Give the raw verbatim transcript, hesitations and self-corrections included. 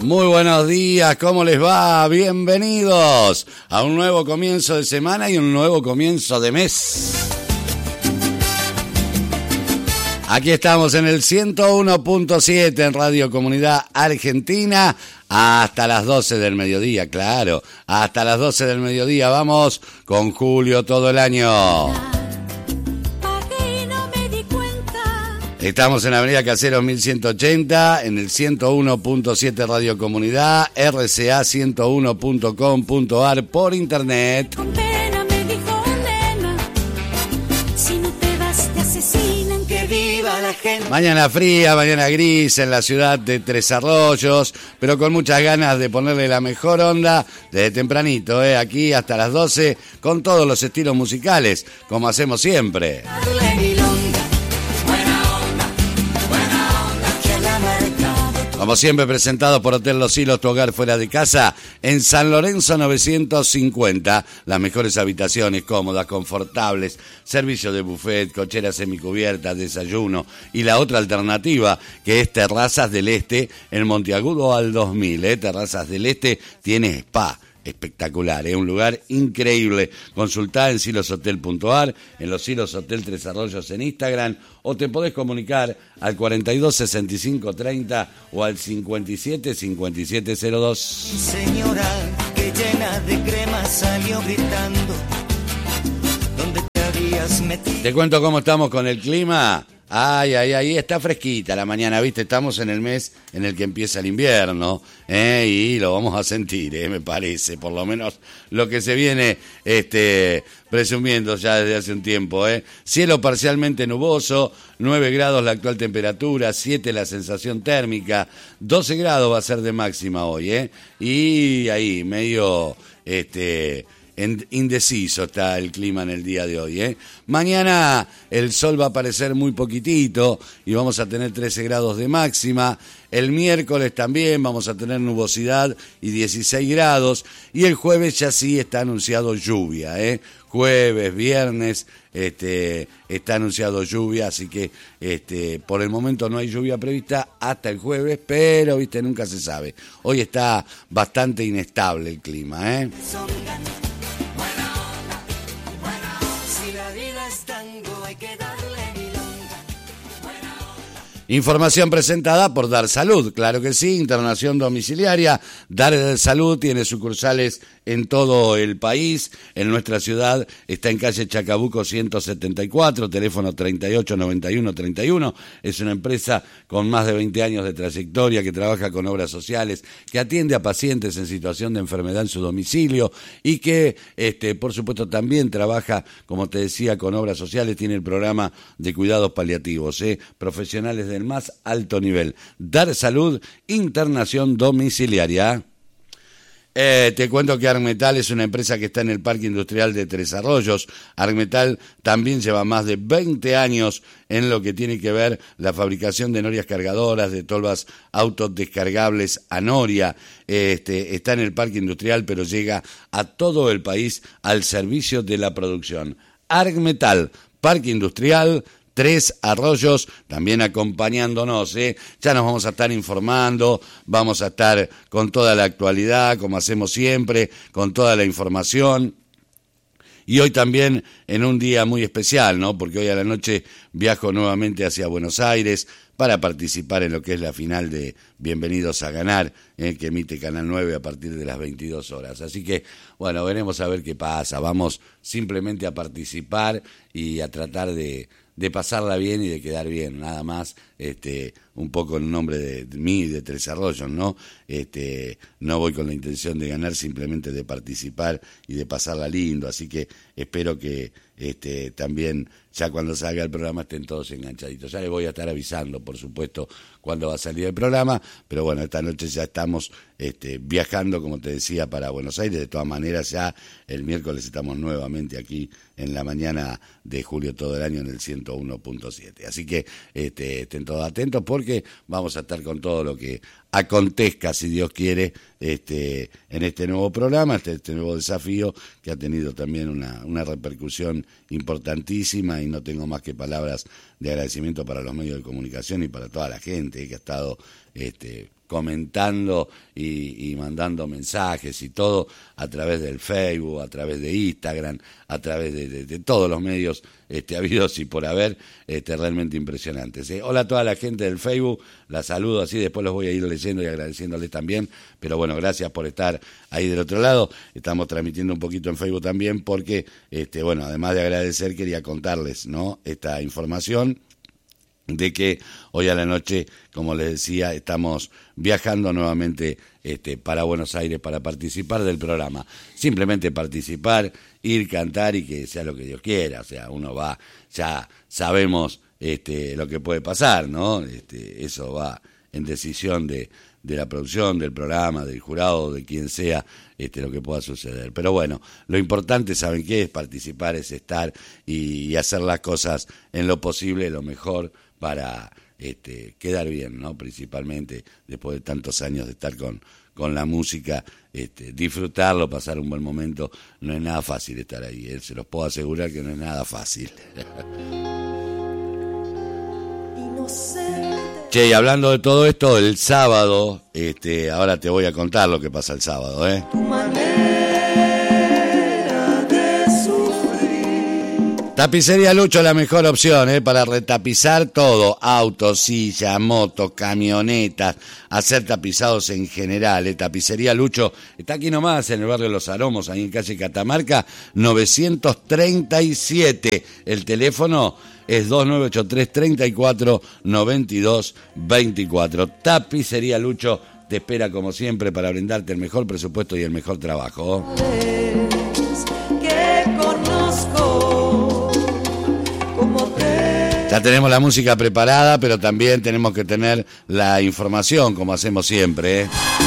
Muy buenos días, ¿cómo les va? Bienvenidos a un nuevo comienzo de semana y un nuevo comienzo de mes. Aquí estamos en el ciento uno punto siete en Radio Comunidad Argentina hasta las doce del mediodía, claro, hasta las doce del mediodía. Vamos con Julio todo el año. Estamos en Avenida Caseros mil ciento ochenta, en el ciento uno punto siete Radio Comunidad, R C A ciento uno punto com punto a r por internet. Con pena me dijo nena, si no te vas te asesinan, que viva la gente. Mañana fría, mañana gris en la ciudad de Tres Arroyos, pero con muchas ganas de ponerle la mejor onda desde tempranito, ¿eh? Aquí hasta las doce, con todos los estilos musicales, como hacemos siempre. Como siempre, presentado por Hotel Los Hilos, tu hogar fuera de casa, en San Lorenzo novecientos cincuenta. Las mejores habitaciones, cómodas, confortables, servicio de buffet, cochera semicubierta, desayuno. Y la otra alternativa, que es Terrazas del Este, en Monteagudo al dos mil. ¿eh? Terrazas del Este tiene spa. Espectacular, es ¿eh? un lugar increíble. Consultá en siloshotel punto a r, en Los Hilos Hotel Tres Arroyos en Instagram, o te podés comunicar al cuarenta y dos sesenta y cinco treinta o al cincuenta y siete cincuenta y siete cero dos. Señora, que llena de crema salió gritando, ¿dónde te habías metido? Te cuento cómo estamos con el clima. Ay, ay, ay, está fresquita la mañana, ¿viste? Estamos en el mes en el que empieza el invierno, ¿eh? Y lo vamos a sentir, ¿eh? Me parece, por lo menos lo que se viene este, presumiendo ya desde hace un tiempo, ¿eh? Cielo parcialmente nuboso, nueve grados la actual temperatura, siete la sensación térmica, doce grados va a ser de máxima hoy, ¿eh? Y ahí, medio... este indeciso está el clima en el día de hoy, ¿eh? Mañana el sol va a aparecer muy poquitito y vamos a tener trece grados de máxima. El miércoles también vamos a tener nubosidad y dieciséis grados. Y el jueves ya sí está anunciado lluvia, ¿eh? Jueves, viernes, este, está anunciado lluvia, así que este, por el momento no hay lluvia prevista hasta el jueves, pero viste, nunca se sabe. Hoy está bastante inestable el clima, ¿eh? Información presentada por Dar Salud, claro que sí, internación domiciliaria. Dar Salud tiene sucursales en todo el país. En nuestra ciudad está en calle Chacabuco ciento setenta y cuatro, teléfono treinta y ocho noventa y uno treinta y uno. Es una empresa con más de veinte años de trayectoria que trabaja con obras sociales, que atiende a pacientes en situación de enfermedad en su domicilio y que, este, por supuesto, también trabaja, como te decía, con obras sociales. Tiene el programa de cuidados paliativos, ¿eh? Profesionales del más alto nivel. Dar Salud, internación domiciliaria. Eh, te cuento que Armetal es una empresa que está en el Parque Industrial de Tres Arroyos. Armetal también lleva más de veinte años en lo que tiene que ver la fabricación de norias cargadoras, de tolvas autodescargables a noria. Este, está en el Parque Industrial, pero llega a todo el país al servicio de la producción. Armetal, Parque Industrial Tres Arroyos, también acompañándonos, ¿eh? Ya nos vamos a estar informando, vamos a estar con toda la actualidad, como hacemos siempre, con toda la información. Y hoy también en un día muy especial, ¿no? Porque hoy a la noche viajo nuevamente hacia Buenos Aires para participar en lo que es la final de Bienvenidos a Ganar, eh, que emite Canal nueve a partir de las veintidós horas. Así que, bueno, veremos a ver qué pasa. Vamos simplemente a participar y a tratar de... de pasarla bien y de quedar bien, nada más, este, un poco en nombre de, de mí y de Tres Arroyos, ¿no? Este, no voy con la intención de ganar, simplemente de participar y de pasarla lindo, así que espero que este, también ya cuando salga el programa estén todos enganchaditos. Ya les voy a estar avisando, por supuesto, cuándo va a salir el programa, pero bueno, esta noche ya estamos este, viajando, como te decía, para Buenos Aires. De todas maneras, ya el miércoles estamos nuevamente aquí en la mañana de Julio todo el año en el ciento uno punto siete. Así que este, estén todos atentos porque vamos a estar con todo lo que acontezca, si Dios quiere, este, en este nuevo programa, este, este nuevo desafío que ha tenido también una, una repercusión importantísima, y no tengo más que palabras de agradecimiento para los medios de comunicación y para toda la gente que ha estado este, comentando y, y mandando mensajes y todo a través del Facebook, a través de Instagram, a través de, de, de todos los medios este, habidos y por haber, este, realmente impresionantes. ¿eh? Hola a toda la gente del Facebook, la saludo así, después los voy a ir leyendo y agradeciéndoles también, pero bueno, gracias por estar ahí del otro lado. Estamos transmitiendo un poquito en Facebook también porque, este, bueno, además de agradecer, quería contarles, ¿no?, esta información de que hoy a la noche, como les decía, estamos viajando nuevamente este, para Buenos Aires para participar del programa. Simplemente participar, ir, cantar y que sea lo que Dios quiera. O sea, uno va, ya sabemos este, lo que puede pasar, ¿no? Este, eso va en decisión de, de la producción, del programa, del jurado, de quien sea, este, lo que pueda suceder. Pero bueno, lo importante, ¿saben qué? Es participar, es estar y, y hacer las cosas en lo posible, lo mejor, para este, quedar bien, ¿no? Principalmente después de tantos años de estar con, con la música, este, disfrutarlo, pasar un buen momento. No es nada fácil estar ahí, ¿eh? Se los puedo asegurar que no es nada fácil. Che, y hablando de todo esto, el sábado, este, ahora te voy a contar lo que pasa el sábado, ¿eh? Tu manera de sufrir. Tapicería Lucho, la mejor opción, ¿eh? Para retapizar todo, autos, sillas, motos, camionetas, hacer tapizados en general, ¿eh? Tapicería Lucho está aquí nomás en el barrio Los Aromos, ahí en calle Catamarca, novecientos treinta y siete. El teléfono es dos nueve ocho tres, treinta y cuatro, noventa y dos, veinticuatro. Tapicería Lucho te espera como siempre para brindarte el mejor presupuesto y el mejor trabajo. Que conozco como te... Ya tenemos la música preparada, pero también tenemos que tener la información, como hacemos siempre, ¿eh?